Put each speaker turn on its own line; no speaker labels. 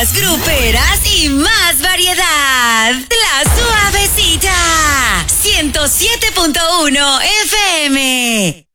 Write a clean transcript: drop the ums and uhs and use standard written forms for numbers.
más gruperas y más variedad. La Suavecita. 107.1 FM.